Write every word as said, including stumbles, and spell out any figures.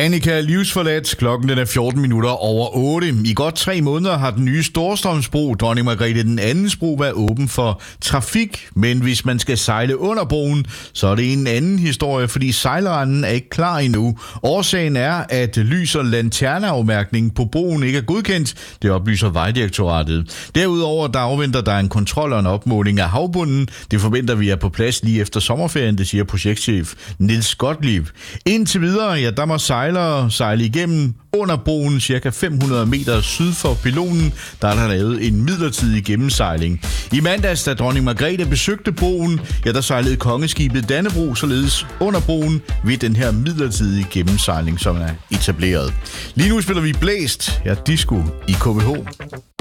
Annika livsforladt. Klokken den er fjorten minutter over otte. I godt tre måneder har den nye Storstrømsbro, Dronning Margrethe den andens bro, været åben for trafik. Men hvis man skal sejle under broen, så er det en anden historie, fordi sejlrenden er ikke klar endnu. Årsagen er, at lys- og lanterneafmærkningen på broen ikke er godkendt. Det oplyser Vejdirektoratet. Derudover der afventer der en kontrol og en opmåling af havbunden. Det forventer vi er på plads lige efter sommerferien, det siger projektchef Niels Gottlieb. Indtil videre, ja, der må sejlere sejle igennem under broen cirka fem hundrede meter syd for pylonen, der er der lavet en midlertidig gennemsejling. I mandags, da Dronning Margrethe besøgte broen, ja, der sejlede kongeskibet Dannebrog således under broen ved den her midlertidige gennemsejling, som er etableret. Lige nu spiller vi Blæst, ja, disco i K B H.